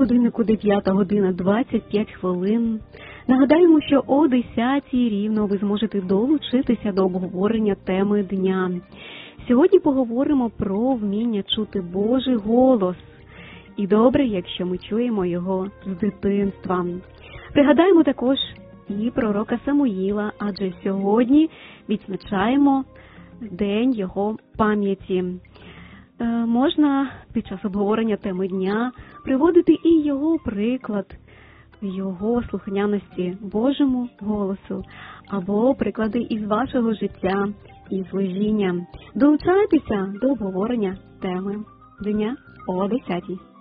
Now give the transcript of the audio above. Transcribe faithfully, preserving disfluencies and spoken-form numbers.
годиннику дев'ята година двадцять п'ять хвилин. Нагадаємо, що о десятій рівно ви зможете долучитися до обговорення теми дня. Сьогодні поговоримо про вміння чути Божий голос. І добре, якщо ми чуємо його з дитинства. Пригадаємо також і пророка Самуїла, адже сьогодні відзначаємо день його пам'яті. Е, можна під час обговорення теми дня приводити і його приклад, його слухняності Божому голосу, або приклади із вашого життя і служіння. Долучайтеся до обговорення теми дня о десятій.